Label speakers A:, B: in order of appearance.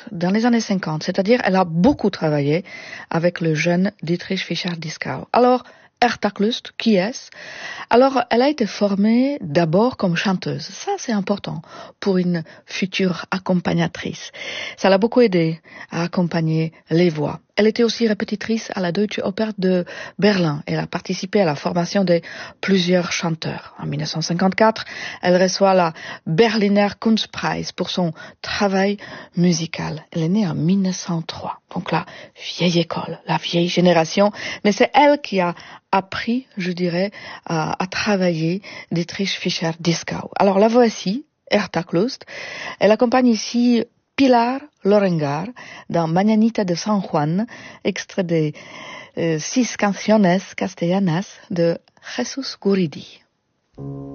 A: dans les années 50. C'est-à-dire, elle a beaucoup travaillé avec le jeune Dietrich Fischer-Dieskau. Alors, Herta Klust, qui est-ce? Alors, elle a été formée d'abord comme chanteuse. Ça, c'est important pour une future accompagnatrice. Ça l'a beaucoup aidé à accompagner les voix. Elle était aussi répétitrice à la Deutsche Oper de Berlin. Elle a participé à la formation de plusieurs chanteurs. En 1954, elle reçoit la Berliner Kunstpreis pour son travail musical. Elle est née en 1903. Donc la vieille école, la vieille génération. Mais c'est elle qui a appris, je dirais, à travailler Dietrich Fischer-Dieskau. Alors la voici, Herta Klust. Elle accompagne ici Pilar Lorengar dans Mañanita de San Juan, extrait de 6 canciones castellanas de Jesús Guridi.